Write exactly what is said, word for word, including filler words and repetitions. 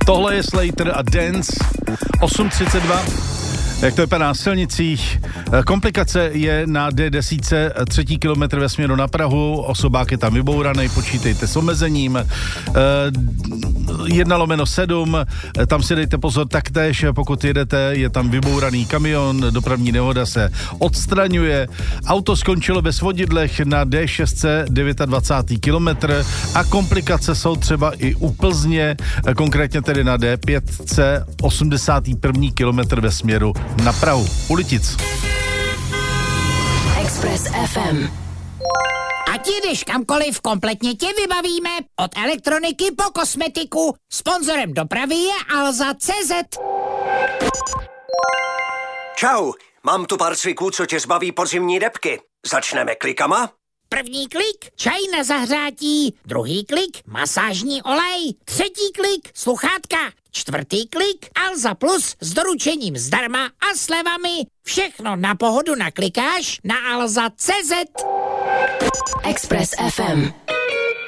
Tohle je Slater a Dance osm třicet dva. Jak to vypadá na silnicích? Komplikace je na D deset, třetí kilometr ve směru na Prahu, osobák je tam vybouraný, počítejte s omezením. jedna lomeno sedm, tam si dejte pozor taktéž, pokud jedete, je tam vybouraný kamion, dopravní nehoda se odstraňuje. Auto skončilo bez vodidlech na D šest, dvacátý devátý kilometr a komplikace jsou třeba i u Plzně, konkrétně tedy na D pět, osmdesátý první kilometr ve směru na Prahu. U Litic. Express F M. Ať jdeš kamkoliv, kompletně tě vybavíme. Od elektroniky po kosmetiku. Sponzorem dopravy je Alza tečka cé zet. Čau, mám tu pár cviků, co tě zbaví podzimní debky. Začneme klikama? První klik, čaj na zahřátí. Druhý klik, masážní olej. Třetí klik, sluchátka. Čtvrtý klik, Alza Plus s doručením zdarma a slevami. Všechno na pohodu naklikáš na alza tečka cé zet. Express F M.